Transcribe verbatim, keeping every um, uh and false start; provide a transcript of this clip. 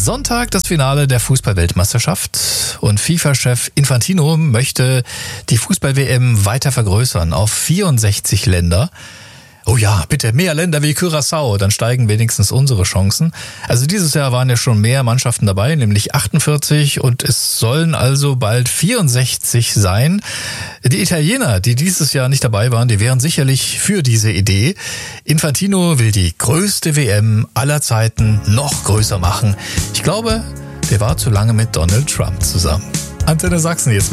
Sonntag das Finale der Fußball-Weltmeisterschaft und FIFA-Chef Infantino möchte die Fußball-W M weiter vergrößern auf vierundsechzig Länder. Oh ja, bitte mehr Länder wie Curaçao, dann steigen wenigstens unsere Chancen. Also dieses Jahr waren ja schon mehr Mannschaften dabei, nämlich achtundvierzig, und es sollen also bald vierundsechzig sein. Die Italiener, die dieses Jahr nicht dabei waren, die wären sicherlich für diese Idee. Infantino will die größte W M aller Zeiten noch größer machen. Ich glaube, der war zu lange mit Donald Trump zusammen. Antenne Sachsen jetzt.